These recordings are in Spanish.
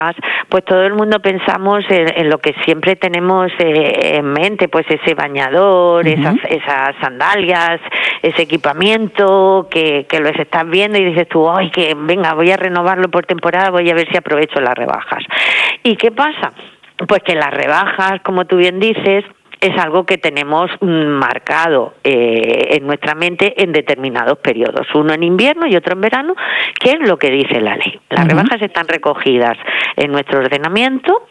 pues todo el mundo pensamos en lo que siempre tenemos en mente, pues ese bañador, esas sandalias, ese equipamiento que los estás viendo y dices tú, ay, que venga, voy a renovarlo por temporada, voy a ver si aprovecho las rebajas. ¿Y qué pasa? Pues que las rebajas, como tú bien dices, es algo que tenemos marcado en nuestra mente en determinados periodos, uno en invierno y otro en verano, que es lo que dice la ley. Las rebajas están recogidas en nuestro ordenamiento,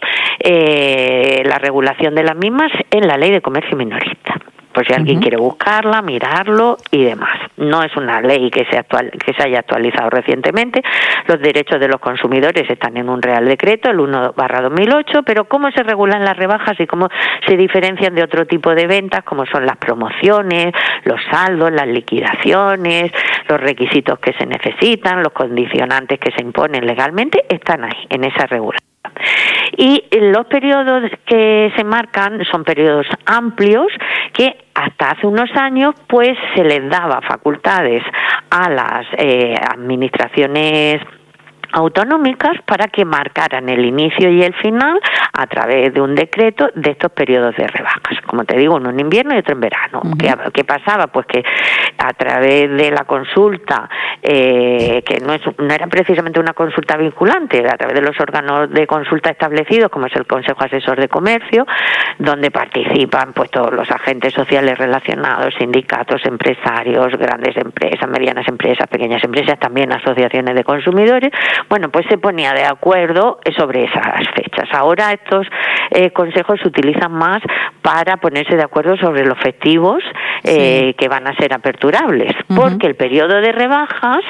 la regulación de las mismas en la Ley de Comercio Minorista. Por si alguien quiere buscarla, mirarlo y demás. No es una ley que se haya actualizado recientemente. Los derechos de los consumidores están en un Real Decreto, el 1/2008, pero cómo se regulan las rebajas y cómo se diferencian de otro tipo de ventas, como son las promociones, los saldos, las liquidaciones, los requisitos que se necesitan, los condicionantes que se imponen legalmente, están ahí, en esa regulación. Y los periodos que se marcan son periodos amplios que hasta hace unos años pues se les daba facultades a las administraciones autonómicas para que marcaran el inicio y el final a través de un decreto de estos periodos de rebajas. Como te digo, uno en invierno y otro en verano. ¿Qué pasaba? Pues que a través de la consulta, que no era precisamente una consulta vinculante, a través de los órganos de consulta establecidos, como es el Consejo Asesor de Comercio, donde participan pues todos los agentes sociales relacionados, sindicatos, empresarios, grandes empresas, medianas empresas, pequeñas empresas, también asociaciones de consumidores. Bueno, pues se ponía de acuerdo sobre esas fechas. Ahora estos consejos se utilizan más para ponerse de acuerdo sobre los festivos que van a ser aperturables, porque el periodo de rebajas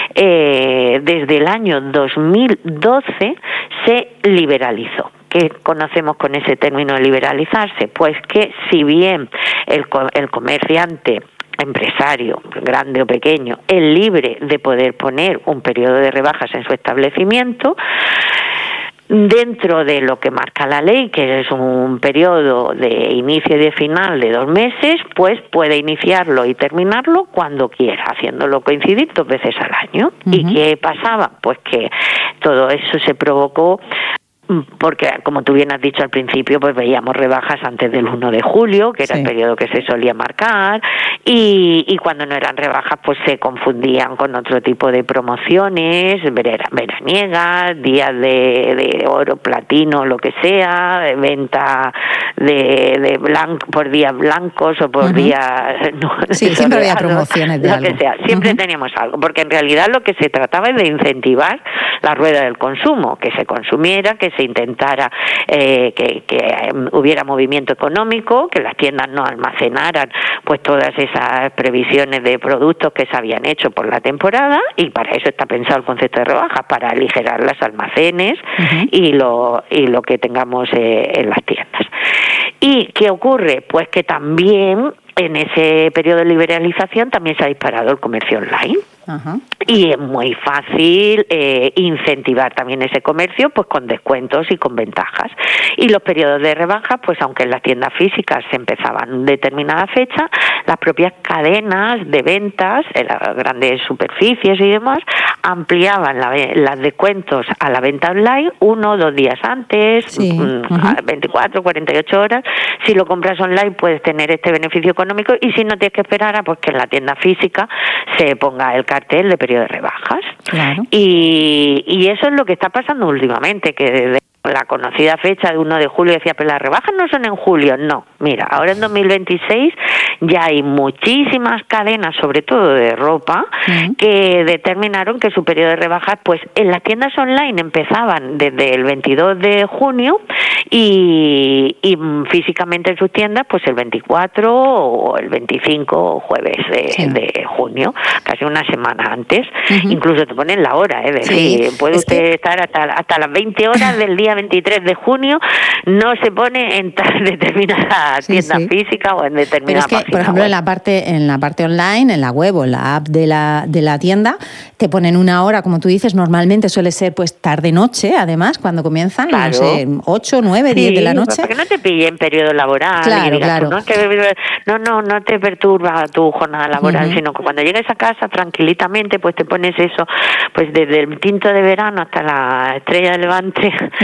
desde el año 2012 se liberalizó. ¿Qué conocemos con ese término de liberalizarse? Pues que si bien el comerciante, empresario, grande o pequeño, es libre de poder poner un periodo de rebajas en su establecimiento, dentro de lo que marca la ley, que es un periodo de inicio y de final de 2 meses, pues puede iniciarlo y terminarlo cuando quiera, haciéndolo coincidir 2 veces al año. ¿Y qué pasaba? Pues que todo eso se provocó porque, como tú bien has dicho al principio, pues veíamos rebajas antes del 1 de julio, que era el periodo que se solía marcar, y cuando no eran rebajas, pues se confundían con otro tipo de promociones, veraniegas, días de oro, platino, lo que sea, venta de blanco, por días blancos o por días... No, siempre había promociones de algo. Que sea, siempre teníamos algo, porque en realidad lo que se trataba es de incentivar la rueda del consumo, que se consumiera, que se intentara que hubiera movimiento económico, que las tiendas no almacenaran pues todas esas previsiones de productos que se habían hecho por la temporada, y para eso está pensado el concepto de rebajas, para aligerar los almacenes y lo que tengamos en las tiendas. ¿Y qué ocurre? Pues que también en ese periodo de liberalización también se ha disparado el comercio online. Y es muy fácil incentivar también ese comercio pues con descuentos y con ventajas. Y los periodos de rebajas, pues aunque en las tiendas físicas se empezaban en determinada fecha, las propias cadenas de ventas, en las grandes superficies y demás, ampliaban los descuentos a la venta online 1 o 2 días antes, 24, 48 horas. Si lo compras online puedes tener este beneficio económico, y si no, tienes que esperar a pues que en la tienda física se ponga el cartel de periodo de rebajas. Claro. Y eso es lo que está pasando últimamente, que desde la conocida fecha de 1 de julio decía, pero las rebajas no son en julio. No, mira, ahora en 2026 ya hay muchísimas cadenas, sobre todo de ropa, que determinaron que su periodo de rebajas, pues en las tiendas online empezaban desde el 22 de junio y físicamente en sus tiendas pues el 24 o el 25 jueves de junio, casi una semana antes. Incluso te ponen la hora, es decir, puede usted estar hasta las 20 horas del día 23 de junio, no se pone en tal determinada la tienda física o en determinada página. Pero es que, por ejemplo, web. en la parte online, en la web o en la app de la tienda, te ponen una hora, como tú dices, normalmente suele ser pues tarde-noche, además, cuando comienzan, no sé, 8, 9, 10 de la noche. Para que no te pille en periodo laboral. Claro, y digas, claro. No te perturba tu jornada laboral, sino que cuando llegues a casa tranquilitamente, pues te pones eso, pues desde el tinto de verano hasta la estrella de levante,